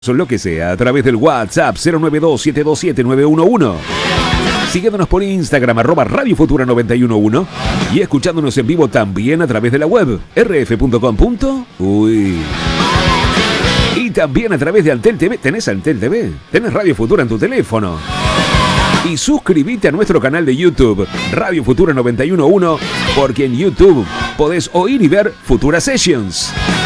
Lo que sea a través del WhatsApp 092-727-911. Siguiéndonos por Instagram @Radio Futura 911 y escuchándonos en vivo también a través de la web rf.com.uy. Y también a través de Antel TV. ¿Tenés Antel TV? ¿Tenés Radio Futura en tu teléfono? Y suscríbete a nuestro canal de YouTube, Radio Futura 911, porque en YouTube podés oír y ver Futura Sessions.